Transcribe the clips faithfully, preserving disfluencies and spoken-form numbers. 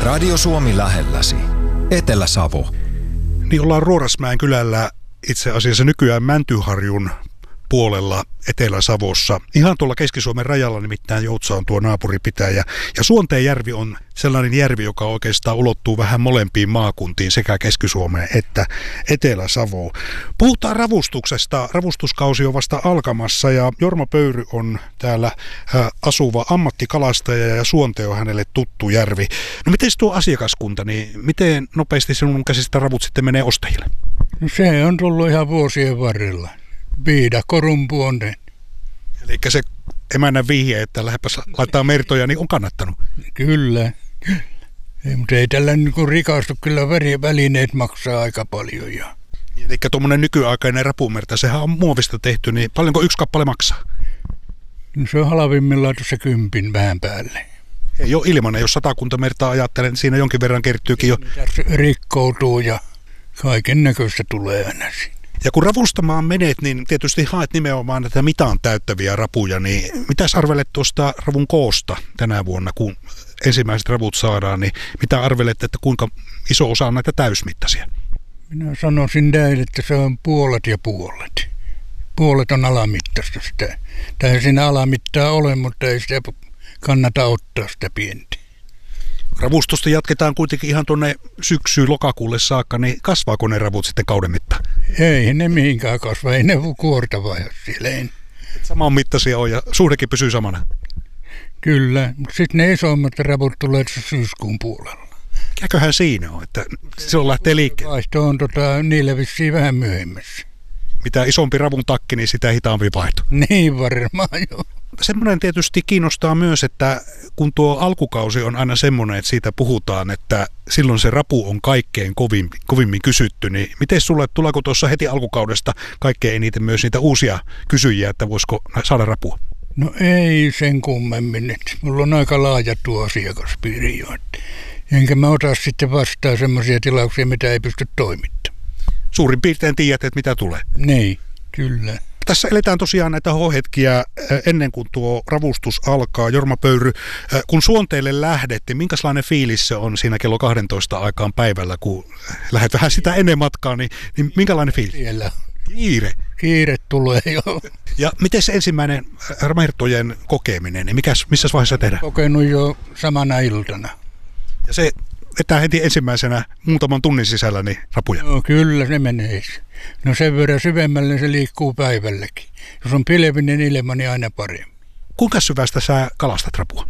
Radio Suomi lähelläsi. Etelä-Savo. Niin ollaan Ruorasmäen kylällä itse asiassa nykyään Mäntyharjun puolella Etelä-Savossa. Ihan tuolla Keski-Suomen rajalla nimittäin Joutsa on tuo naapuripitäjä. Ja Suonteenjärvi on sellainen järvi, joka oikeastaan ulottuu vähän molempiin maakuntiin, sekä Keski-Suomeen että Etelä-Savoon. Puhutaan ravustuksesta. Ravustuskausi on vasta alkamassa ja Jorma Pöyry on täällä asuva ammattikalastaja ja Suonte on hänelle tuttu järvi. No miten tuo asiakaskunta, niin miten nopeasti sinun käsistä ravut sitten menee ostajille? No se on tullut ihan vuosien varrella. Viidakko rumpuonen. Eli se emännän vihje, että lähdepäs laittaa mertoja, niin on kannattanut. Kyllä. Ei, mutta ei tällä niin rikastu. Kyllä välineet maksaa aika paljon. Ja. Eli tuommoinen nykyaikainen rapumerta, sehän on muovista tehty, niin paljonko yksi kappale maksaa? No se on halvimmillaan tuossa kympin vähän päälle. Ei ole ilmanen, jos satakunta mertaa ajattelen, niin siinä jonkin verran kertyykin jo. Tässä rikkoutuu ja kaiken näköistä tulee aina siinä. Ja kun ravustamaan menet, niin tietysti haet nimenomaan näitä mitaan täyttäviä rapuja, niin mitäs arvelet tuosta ravun koosta tänä vuonna, kun ensimmäiset ravut saadaan, niin mitä arvelet, että kuinka iso osa on näitä täysmittaisia? Minä sanoisin näin, että se on puolet ja puolet. Puolet on alamittaista sitä. Tai siinä alamittaa ole, mutta ei sitä kannata ottaa sitä pientä. Ravustusta jatketaan kuitenkin ihan tuonne syksyyn lokakuulle saakka, niin kasvaako ne ravut sitten kauden mittaan? Ei ne mihinkään kasva, ei ne kuorta vaihda siellä. Saman mittaisia on ja suhdekin pysyy samana. Kyllä, mutta sitten ne isommat ravut tulee syyskuun puolella. Mikäköhän siinä on, että silloin lähtee liikkeelle? Vaihto on tota, niillä vissiin vähän myöhemmässä. Mitä isompi ravun takki, niin sitä hitaampi vaihto. Niin varmaan joo. Semmoinen tietysti kiinnostaa myös, että kun tuo alkukausi on aina semmoinen, että siitä puhutaan, että silloin se rapu on kaikkein kovin, kovimmin kysytty, niin miten sulle, tuleeko tuossa heti alkukaudesta kaikkein eniten myös niitä uusia kysyjiä, että voisiko saada rapua? No ei sen kummemmin, että mulla on aika laaja tuo asiakaspiiri jo, enkä mä ota sitten vastaan semmoisia tilauksia, mitä ei pysty toimittamaan. Suurin piirtein tiedät, että mitä tulee. Niin, kyllä. Tässä eletään tosiaan näitä H-hetkiä ennen kuin tuo ravustus alkaa. Jorma Pöyry, kun Suonteelle lähdet, niin minkälainen fiilis se on siinä kello kaksitoista aikaan päivällä, kun lähdet vähän sitä ennen matkaa, niin, niin minkälainen fiilis? Siellä. Kiire. Kiire tulee jo. Ja miten se ensimmäinen mertojen kokeminen, niin mikäs, missä vaiheessa tehdään? Kokenut jo samana iltana. Ja se vetää heti ensimmäisenä muutaman tunnin sisällä niin rapuja? No kyllä se menee. No sen verran syvemmälle se liikkuu päivälläkin. Jos on pilvinen ilma, niin aina paremmin. Kuinka syvästä sä kalastat rapua?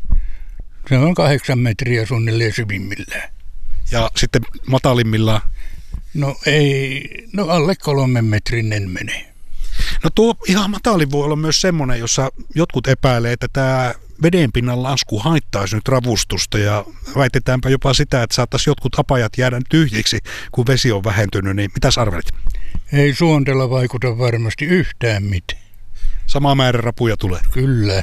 Se on kahdeksan metriä suunnilleen syvimmillään. Ja sitten matalimmillaan? No ei, no alle kolmen metrinen menee. No tuo ihan matalin voi olla myös semmoinen, jossa jotkut epäilee, että tämä vedenpinnan lasku haittaisi nyt ravustusta ja väitetäänpä jopa sitä, että saattaisi jotkut apajat jäädä tyhjiksi, kun vesi on vähentynyt, niin mitäs arvelit? Ei Suontella vaikuta varmasti yhtään mitään. Sama määrä rapuja tulee? Kyllä.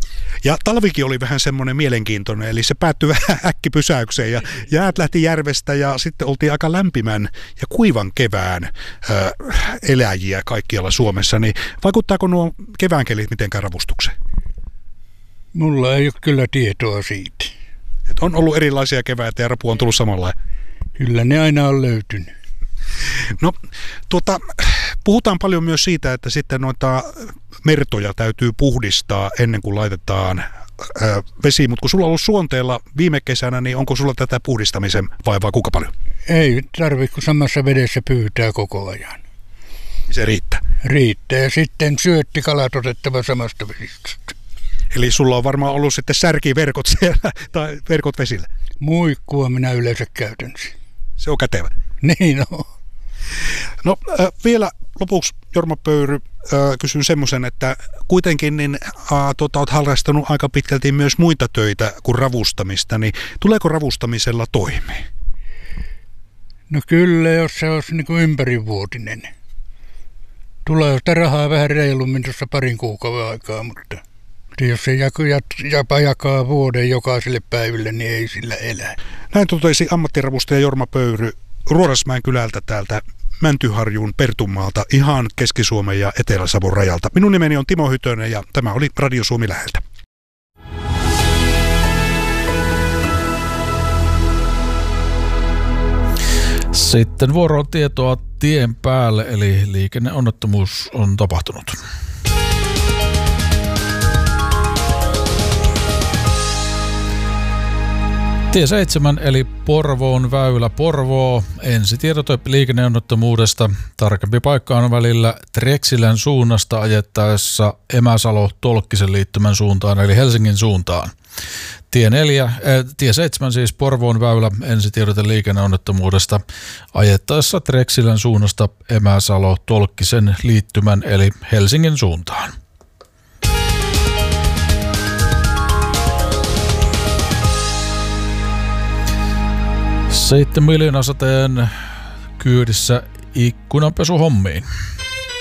Ja talvikin oli vähän semmoinen mielenkiintoinen, eli se päättyi vähän äkkipysäykseen ja jäät lähti järvestä ja sitten oltiin aika lämpimän ja kuivan kevään äh, eläjiä kaikkialla Suomessa, niin vaikuttaako nuo kevään kelit mitenkään ravustukseen? Mulla ei ole kyllä tietoa siitä. Et on ollut erilaisia keväitä ja rapu on tullut samalla. Kyllä ne aina on löytynyt. No tuota, puhutaan paljon myös siitä, että sitten noita mertoja täytyy puhdistaa ennen kuin laitetaan ää, vesi, mutta kun sulla on ollut Suonteella viime kesänä, niin onko sulla tätä puhdistamisen vaivaa kuinka paljon? Ei tarvitse, kun samassa vedessä pyytää koko ajan. Se riittää? Riittää ja sitten syöttikalat otettava samasta vesistöstä. Eli sulla on varmaan ollut sitten särkiverkot siellä tai verkot vesillä? Muikkua minä yleensä käytän. Se on kätevä. Niin on. No äh, vielä lopuksi Jorma Pöyry äh, kysyn semmoisen, että kuitenkin niin, äh, tota, olet harrastanut aika pitkälti myös muita töitä kuin ravustamista, niin tuleeko ravustamisella toimeen? No kyllä, jos se olisi niin kuin ympärivuotinen. Tulee sitä rahaa vähän reilummin tuossa parin kuukauden aikaa, mutta jos se jopa jakaa vuoden jokaiselle päiville, niin ei sillä elä. Näin totesi ammattiravustaja Jorma Pöyry Ruorasmäen kylältä täältä Mäntyharjun Pertunmaalta ihan Keski-Suomen ja Etelä-Savon rajalta. Minun nimeni on Timo Hytönen ja tämä oli Radio Suomi läheltä. Sitten vuoroon tietoa tien päälle, eli liikenneonnettomuus on tapahtunut. Tie seitsemän eli Porvoon väylä Porvoo. Ensitiedote liikenneonnettomuudesta. Tarkempi paikka on välillä Treksilän suunnasta ajettaessa Emäsalo-Tolkkisen liittymän suuntaan eli Helsingin suuntaan. Tie, neljä, äh, tie seitsemän siis Porvoon väylä. Ensitiedote liikenneonnettomuudesta ajettaessa Treksilän suunnasta Emäsalo-Tolkkisen liittymän eli Helsingin suuntaan. Sitten miljoonasateen kyydissä ikkunanpesuhommiin.